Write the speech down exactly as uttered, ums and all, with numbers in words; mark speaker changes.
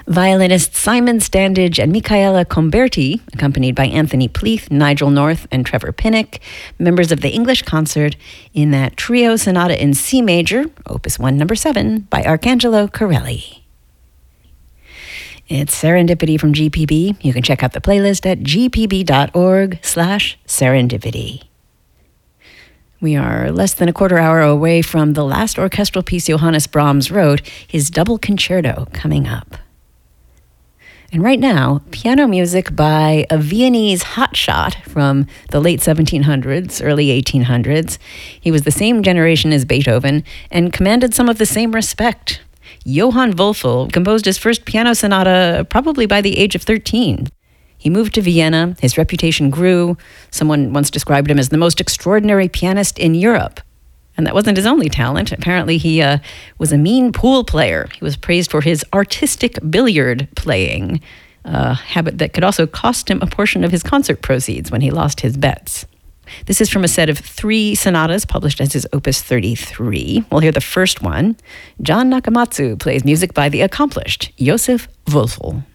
Speaker 1: Violinists Simon Standage and Michaela Comberti, accompanied by Anthony Pleath, Nigel North, and Trevor Pinnock, members of the English Concert, in that trio sonata in C major, Opus one, number seven, by Arcangelo Corelli. It's Serendipity from G P B. You can check out the playlist at gpb.org slash serendipity. We are less than a quarter hour away from the last orchestral piece Johannes Brahms wrote, his double concerto, coming up. And right now, piano music by a Viennese hotshot from the late seventeen hundreds, early eighteen hundreds. He was the same generation as Beethoven and commanded some of the same respect. Johann Wölfl composed his first piano sonata probably by the age of thirteen. He moved to Vienna, his reputation grew. Someone once described him as the most extraordinary pianist in Europe. And that wasn't his only talent. Apparently he uh, was a mean pool player. He was praised for his artistic billiard playing, a habit that could also cost him a portion of his concert proceeds when he lost his bets. This is from a set of three sonatas published as his Opus thirty-three. We'll hear the first one. John Nakamatsu plays music by the accomplished Joseph Wölfl.